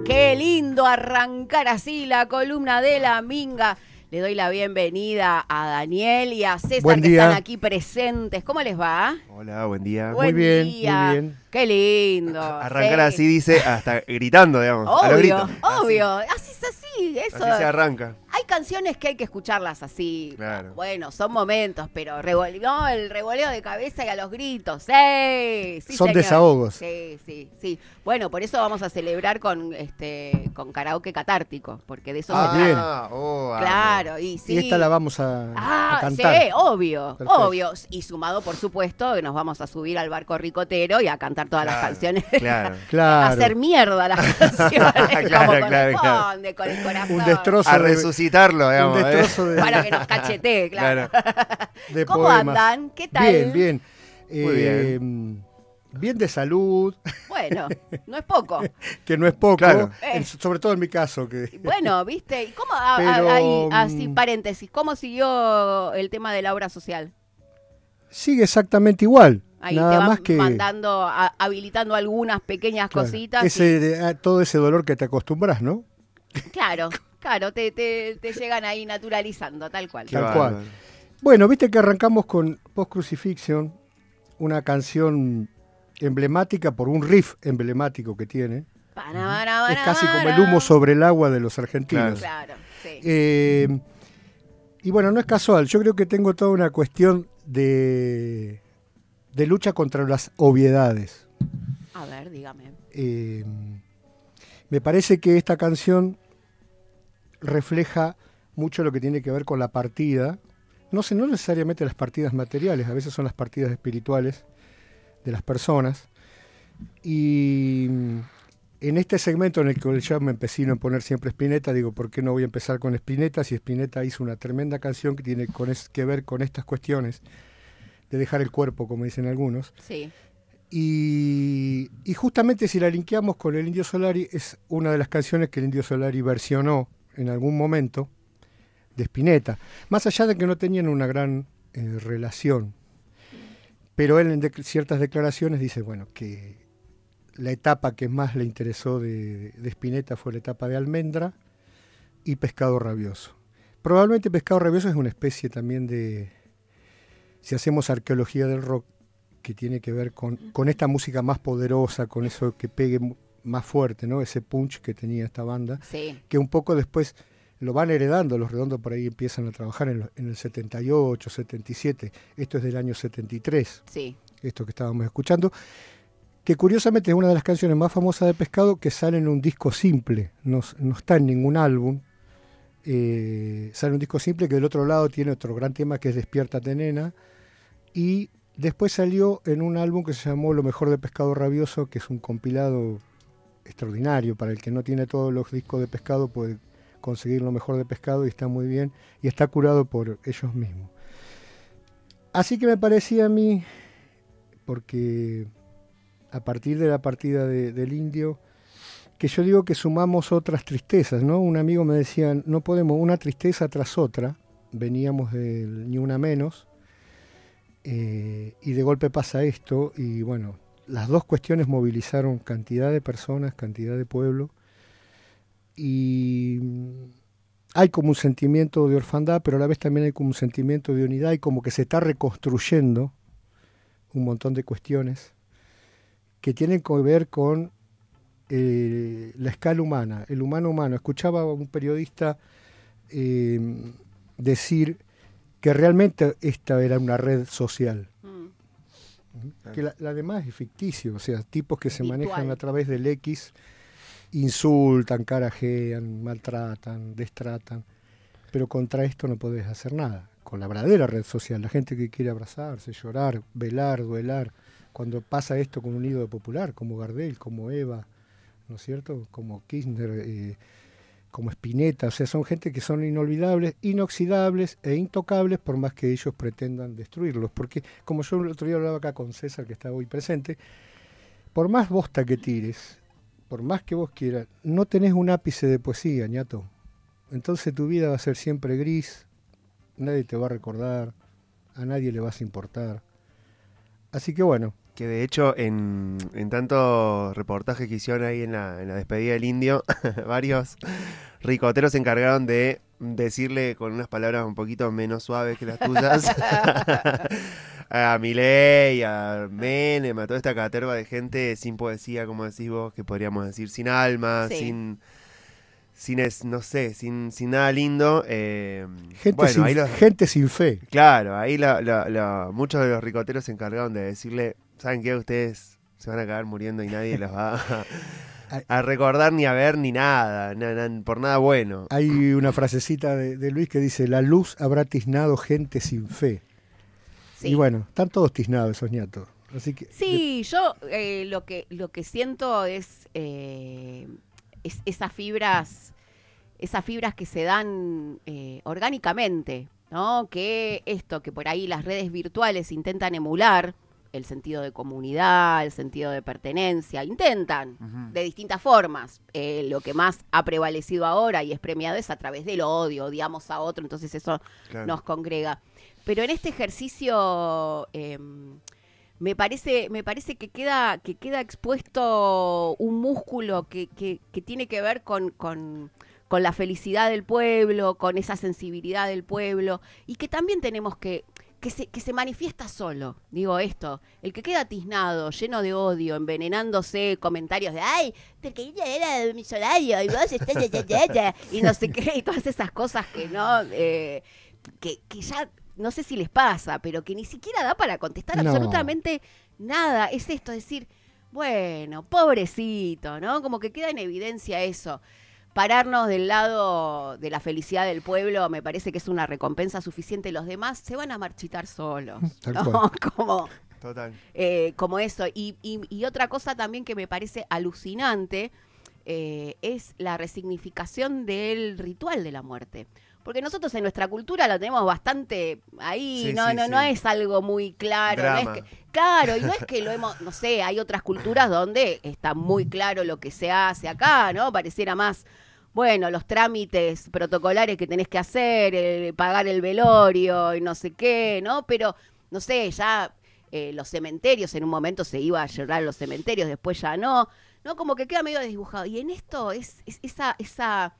Qué lindo arrancar así la columna de la Minga. Le doy la bienvenida a Daniel y a César, que están aquí presentes. ¿Cómo les va? Hola, buen día. Buen muy día. bien. Qué lindo. Arrancar sí. así dice hasta gritando, digamos. A los Obvio, gritos. obvio. Así es así, eso. Así se arranca. Hay canciones que hay que escucharlas así. Claro. Bueno, son momentos, pero no, el revoleo de cabeza y a los gritos. ¡Sí! Sí, son señor. desahogos. Sí. Bueno, por eso vamos a celebrar con karaoke catártico, porque de eso se bien. trata. Oh, Claro, y sí. Y esta la vamos a cantar. Sí, obvio, Perfecto. obvio. Y sumado, por supuesto, que nos vamos a subir al barco ricotero y a cantar todas las canciones. Claro. Claro. A hacer mierda las canciones. Claro, como claro. corresponde, con el corazón. Un destrozo A de, resucitarlo, digamos. un destrozo de, Para que nos cachetee, claro. de ¿Cómo poemas. andan? ¿Qué tal? Bien. Muy bien. Bien de salud, Bueno, no es poco. que no es poco, Claro. sobre todo en mi caso. Que Bueno, ¿viste? ¿Y cómo, Pero, ahí, así, paréntesis, cómo siguió el tema de la obra social? sigue exactamente igual. Ahí nada te van más que mandando, habilitando algunas pequeñas claro, cositas. todo ese dolor que te acostumbras, ¿no? Claro, te llegan ahí naturalizando, tal cual. Qué Tal bárbaro. cual. Bueno, viste que arrancamos con Post Crucifixion, una canción emblemática por un riff emblemático que tiene. Es casi como el humo sobre el agua de los argentinos. Claro, sí. Y bueno, no es casual. Yo creo que tengo toda una cuestión de lucha contra las obviedades. A ver, dígame. Me parece que esta canción refleja mucho lo que tiene que ver con la partida. No necesariamente las partidas materiales, a veces son las partidas espirituales de las personas. Y en este segmento en el que yo me empecino en poner siempre Spinetta, digo, ¿por qué no voy a empezar con Spinetta? Si Spinetta hizo una tremenda canción que tiene que ver con estas cuestiones de dejar el cuerpo, como dicen algunos. Sí. Y justamente si la linkeamos con el Indio Solari, es una de las canciones que el Indio Solari versionó en algún momento de Spinetta, más allá de que no tenían una gran relación. Pero él en ciertas declaraciones dice, bueno, que la etapa que más le interesó de Spinetta fue la etapa de Almendra y Pescado Rabioso. Probablemente Pescado Rabioso es una especie también de, si hacemos arqueología del rock, que tiene que ver con esta música más poderosa, con eso que pegue más fuerte, ¿no? Ese punch que tenía esta banda, Sí. que un poco después lo van heredando. Los Redondos por ahí empiezan a trabajar en el 78, 77. Esto es del año 73, Sí. esto que estábamos escuchando, que curiosamente es una de las canciones más famosas de Pescado que sale en un disco simple, no está en ningún álbum. Sale un disco simple que del otro lado tiene otro gran tema que es Despiértate Nena, y después salió en un álbum que se llamó Lo Mejor de Pescado Rabioso, que es un compilado extraordinario. Para el que no tiene todos los discos de Pescado puede conseguir Lo Mejor de Pescado y está muy bien, y está curado por ellos mismos. Así que me parecía a mí, porque a partir de la partida del Indio, que yo digo que sumamos otras tristezas, ¿no? Un amigo me decía, no podemos, una tristeza tras otra, veníamos del Ni Una Menos, y de golpe pasa esto, y bueno, las dos cuestiones movilizaron cantidad de personas, cantidad de pueblo, y hay como un sentimiento de orfandad, pero a la vez también hay como un sentimiento de unidad, y como que se está reconstruyendo un montón de cuestiones que tienen que ver con la escala humana, el humano. Escuchaba a un periodista decir que realmente esta era una red social. Que la demás es ficticio, o sea, tipos que se manejan a través del X, insultan, carajean, maltratan, destratan, pero contra esto no podés hacer nada. Con la verdadera red social, la gente que quiere abrazarse, llorar, velar, duelar, cuando pasa esto con un ídolo popular, como Gardel, como Eva, ¿no es cierto?, como Kirchner, como Spinetta, o sea, son gente que son inolvidables, inoxidables e intocables por más que ellos pretendan destruirlos, porque como yo el otro día hablaba acá con César, que está hoy presente, por más bosta que tires, por más que vos quieras, no tenés un ápice de poesía, ñato. Entonces tu vida va a ser siempre gris, nadie te va a recordar, a nadie le vas a importar. Así que bueno, Que de hecho, en tantos reportajes que hicieron ahí en la despedida del indio, varios ricoteros se encargaron de decirle con unas palabras un poquito menos suaves que las tuyas a Milei, a Menem, a toda esta caterva de gente sin poesía, como decís vos, que podríamos decir, sin alma, Sí. no sé, sin nada lindo. Gente sin fe. Claro, ahí muchos de los ricoteros se encargaron de decirle, ¿saben qué? Ustedes se van a acabar muriendo y nadie los va a recordar ni a ver ni nada, por nada bueno. Hay una frasecita de Luis que dice, la luz habrá tiznado gente sin fe. Sí. Y bueno, están todos tiznados esos ñatos. Así que, sí, yo lo que siento es esas fibras que se dan orgánicamente, ¿no? Que por ahí las redes virtuales intentan emular, el sentido de comunidad, el sentido de pertenencia, intentan de distintas formas. Lo que más ha prevalecido ahora y es premiado es a través del odio, odiamos a otro, entonces eso nos congrega. Pero en este ejercicio me parece que queda expuesto un músculo que tiene que ver con la felicidad del pueblo, con esa sensibilidad del pueblo, y que también tenemos que se manifiesta solo, digo esto, el que queda tiznado, lleno de odio, envenenándose, comentarios de ¡ay! Porque ella era millonario y vos estás y no sé qué, y todas esas cosas que no, que ya no sé si les pasa, pero que ni siquiera da para contestar absolutamente nada. Es esto, es decir, bueno, pobrecito, ¿no? Como que queda en evidencia eso. Pararnos del lado de la felicidad del pueblo me parece que es una recompensa suficiente. Los demás se van a marchitar solos, ¿no? Total. Como eso. Y otra cosa también que me parece alucinante es la resignificación del ritual de la muerte. Porque nosotros en nuestra cultura lo tenemos bastante ahí, no es algo muy claro. No es que, claro, y no es que lo hemos, no sé, hay otras culturas donde está muy claro lo que se hace acá, ¿no? Pareciera más, bueno, los trámites protocolares que tenés que hacer, pagar el velorio y no sé qué, ¿no? Pero, no sé, ya los cementerios, en un momento se iba a llorar los cementerios, después ya no, como que queda medio desdibujado. Y en esto es esa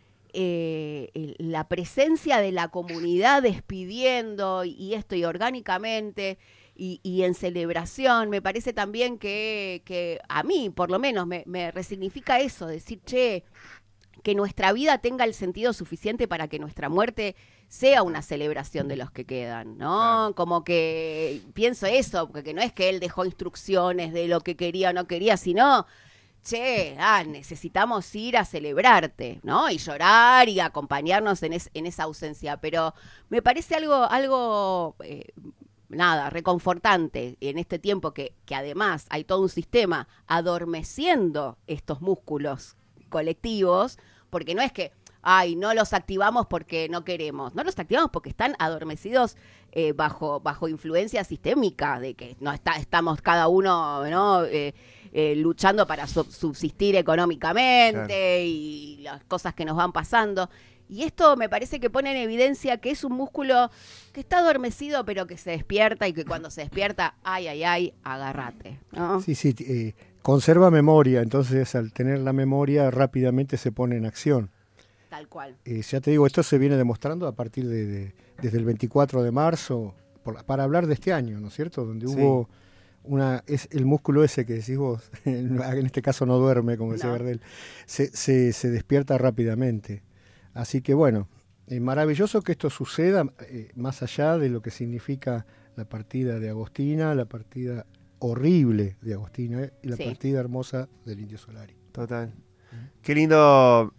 la presencia de la comunidad despidiendo y orgánicamente y en celebración, me parece también que a mí por lo menos me resignifica eso, decir, che, que nuestra vida tenga el sentido suficiente para que nuestra muerte sea una celebración de los que quedan, ¿no? Claro. Como que pienso eso, porque no es que él dejó instrucciones de lo que quería o no quería, sino che, necesitamos ir a celebrarte, ¿no? Y llorar y acompañarnos en esa ausencia. Pero me parece algo reconfortante en este tiempo que además hay todo un sistema adormeciendo estos músculos colectivos, porque no es que, no los activamos porque no queremos, no los activamos porque están adormecidos bajo influencia sistémica, de que no estamos cada uno, ¿no? Luchando para subsistir económicamente, y las cosas que nos van pasando. Y esto me parece que pone en evidencia que es un músculo que está adormecido, pero que se despierta, y que cuando se despierta, agárrate, ¿no? Sí, conserva memoria, entonces al tener la memoria rápidamente se pone en acción. Tal cual. Ya te digo, esto se viene demostrando a partir desde el 24 de marzo, para hablar de este año, ¿no es cierto? Donde hubo es el músculo ese que decís vos, en este caso no duerme, como decía Gardel, se despierta rápidamente. Así que bueno, maravilloso que esto suceda, más allá de lo que significa la partida de Agostina, la partida horrible de Agostina y la partida hermosa del Indio Solari. Total. Qué lindo,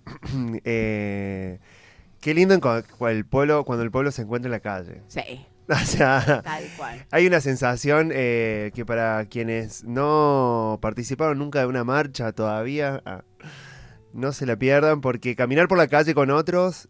cuando el pueblo se encuentra en la calle. Sí. O sea, tal cual. Hay una sensación que para quienes no participaron nunca de una marcha todavía, no se la pierdan, porque caminar por la calle con otros,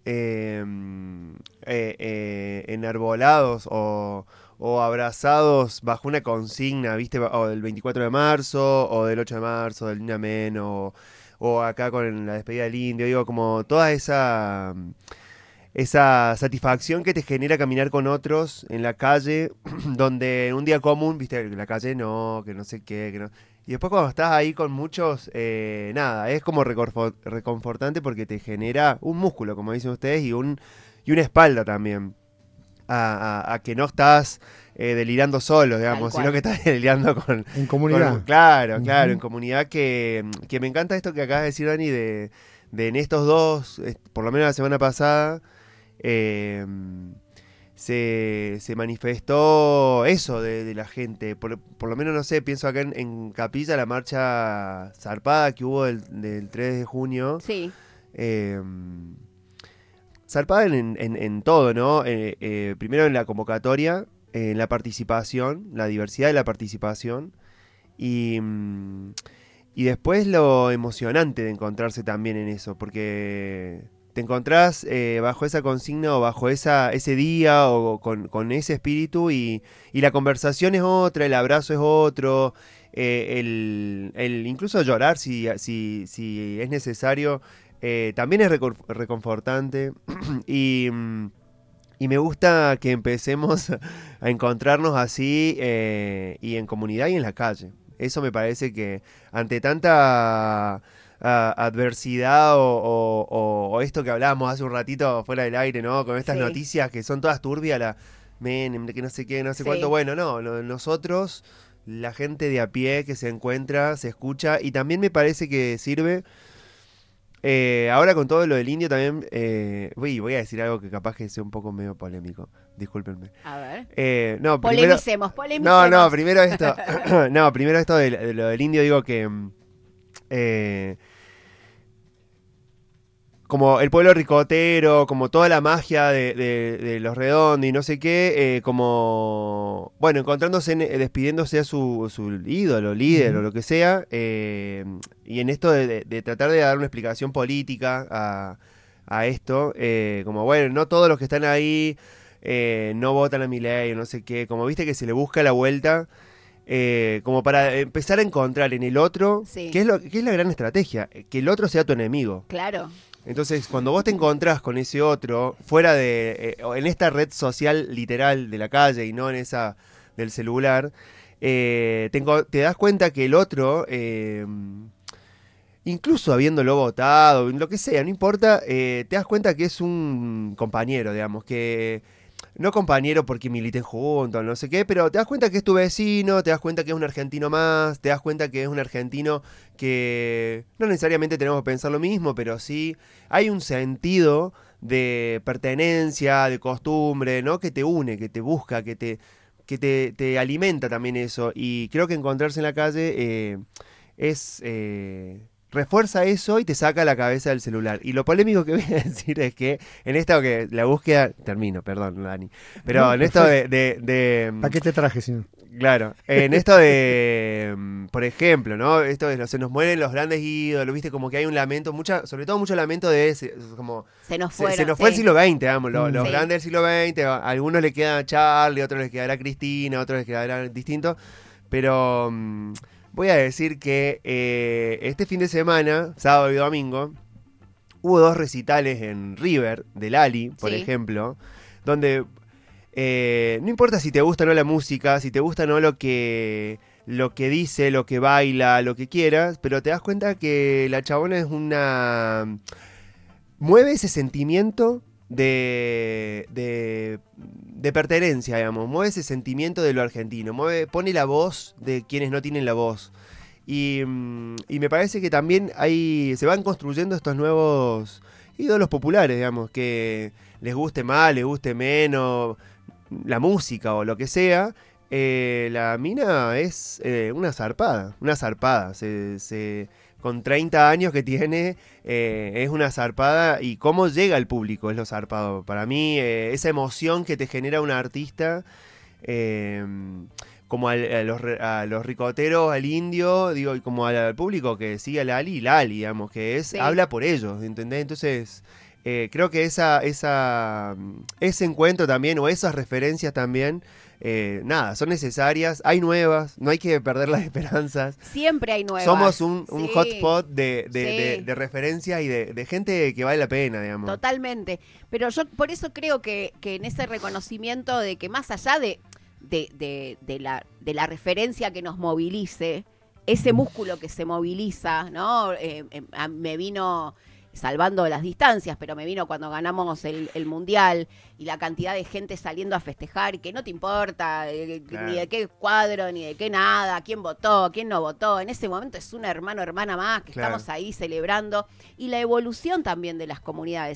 enarbolados o abrazados bajo una consigna, ¿viste? O del 24 de marzo, o del 8 de marzo, del Ni Amén, o acá con la despedida del indio, digo, como toda esa esa satisfacción que te genera caminar con otros en la calle, donde en un día común, viste, la calle no, que no sé qué, que no. Y después cuando estás ahí con muchos, nada, es como reconfortante porque te genera un músculo, como dicen ustedes, y una espalda también. A que no estás delirando solo, digamos, sino que estás delirando con... En comunidad. Claro, en comunidad que me encanta esto que acabas de decir, Dani, de en estos dos, por lo menos la semana pasada, se manifestó eso de la gente. Por lo menos, no sé, pienso acá en Capilla, la marcha zarpada que hubo del 3 de junio. Sí. Zarpada en todo, ¿no? Primero en la convocatoria, en la participación, la diversidad de la participación. Y después lo emocionante de encontrarse también en eso, porque te encontrás bajo esa consigna o bajo ese día o con ese espíritu y la conversación es otra, el abrazo es otro, el incluso llorar si es necesario, también es reconfortante y me gusta que empecemos a encontrarnos así y en comunidad y en la calle. Eso me parece que ante tanta adversidad o esto que hablábamos hace un ratito fuera del aire, ¿no? Con estas noticias que son todas turbias, que no sé qué, no sé cuánto. Bueno, no, nosotros, la gente de a pie que se encuentra, se escucha y también me parece que sirve. Ahora con todo lo del indio también, voy a decir algo que capaz que sea un poco medio polémico, discúlpenme. A ver. No, polemicemos. No, primero esto, primero esto de lo del indio, digo que como el pueblo ricotero, como toda la magia de los redondos y no sé qué, como, bueno, encontrándose, despidiéndose a su ídolo, líder o lo que sea, y en esto de tratar de dar una explicación política a esto, como, bueno, no todos los que están ahí no votan a Milei o no sé qué, como viste que se le busca la vuelta, como para empezar a encontrar en el otro, qué es la gran estrategia, que el otro sea tu enemigo. Claro. Entonces, cuando vos te encontrás con ese otro, fuera en esta red social literal de la calle y no en esa del celular, te das cuenta que el otro, incluso habiéndolo votado, lo que sea, no importa, te das cuenta que es un compañero, digamos, que no compañero porque militen juntos, no sé qué, pero te das cuenta que es tu vecino, te das cuenta que es un argentino más, te das cuenta que es un argentino que no necesariamente tenemos que pensar lo mismo, pero sí hay un sentido de pertenencia, de costumbre, ¿no? Que te une, que te busca, que te alimenta también eso. Y creo que encontrarse en la calle refuerza eso y te saca la cabeza del celular. Y lo polémico que voy a decir es que en esto que la búsqueda... Termino, perdón, Dani. Pero no, en esto de ¿Para qué te traje, señor? Claro, en esto de, por ejemplo, ¿no? Esto de se nos mueren los grandes ídolos, ¿viste? Como que hay un lamento, sobre todo mucho lamento de como... Se nos fue el siglo XX, digamos, los grandes del siglo XX, a algunos le queda a Charlie, a otros les quedará Cristina, a otros les quedará distinto, pero... voy a decir que este fin de semana, sábado y domingo, hubo 2 recitales en River, de Lali, por ejemplo, donde no importa si te gusta o no la música, si te gusta o no lo que dice, lo que baila, lo que quieras, pero te das cuenta que la chabona es mueve ese sentimiento de pertenencia, digamos, mueve ese sentimiento de lo argentino, pone la voz de quienes no tienen la voz. Y me parece que también se van construyendo estos nuevos ídolos populares, digamos, que les guste más, les guste menos, la música o lo que sea. La mina es una zarpada. Con 30 años que tiene, es una zarpada, y cómo llega al público es lo zarpado. Para mí, esa emoción que te genera un artista, como a los ricoteros, al indio, digo, y como al público que sigue a Lali, digamos, que habla por ellos, ¿entendés? Entonces, creo que ese encuentro también, o esas referencias también, nada, son necesarias, hay nuevas, no hay que perder las esperanzas. Siempre hay nuevas. Somos un Sí. hotspot Sí. de referencias y de gente que vale la pena, digamos. Totalmente. Pero yo por eso creo que en ese reconocimiento de que más allá de la referencia que nos movilice, ese músculo que se moviliza, ¿no? Me vino, salvando las distancias, pero me vino cuando ganamos el Mundial y la cantidad de gente saliendo a festejar, que no te importa Claro. ni de qué cuadro, ni de qué nada, quién votó, quién no votó. En ese momento es un hermano, hermana más, que Claro. estamos ahí celebrando. Y la evolución también de las comunidades.